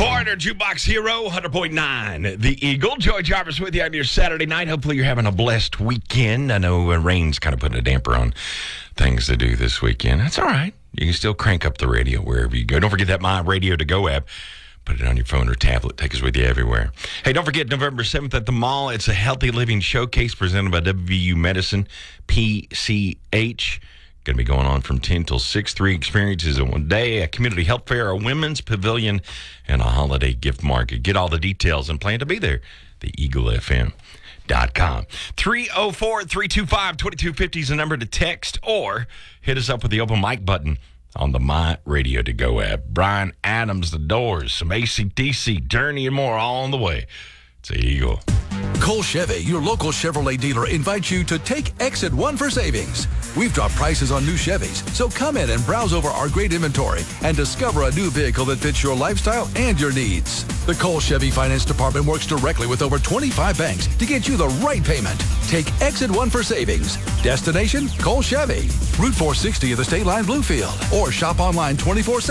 Florida Jukebox Hero, 100.9. The Eagle. Joey Jarvis with you on your Saturday night. Hopefully you're having a blessed weekend. I know rain's kind of putting a damper on things to do this weekend. That's all right. You can still crank up the radio wherever you go. Don't forget that My Radio to Go app. Put it on your phone or tablet. Take us with you everywhere. Hey, don't forget November 7th at the mall. It's a Healthy Living Showcase presented by WVU Medicine, PCH. Going to be going on from 10 till 6. 3 experiences in one day, a community health fair, a women's pavilion, and a holiday gift market. Get all the details and plan to be there. TheEagleFM.com. 304-325-2250 is the number to text or hit us up with the open mic button on the My Radio to Go app. Brian Adams, The Doors, some AC/DC, Journey, and more all on the way. It's the Eagle. Cole Chevy, your local Chevrolet dealer, invites you to take Exit 1 for savings. We've dropped prices on new Chevys, so come in and browse over our great inventory and discover a new vehicle that fits your lifestyle and your needs. The Cole Chevy Finance Department works directly with over 25 banks to get you the right payment. Take Exit 1 for savings. Destination, Cole Chevy. Route 460 of the State Line Bluefield. Or shop online 24/7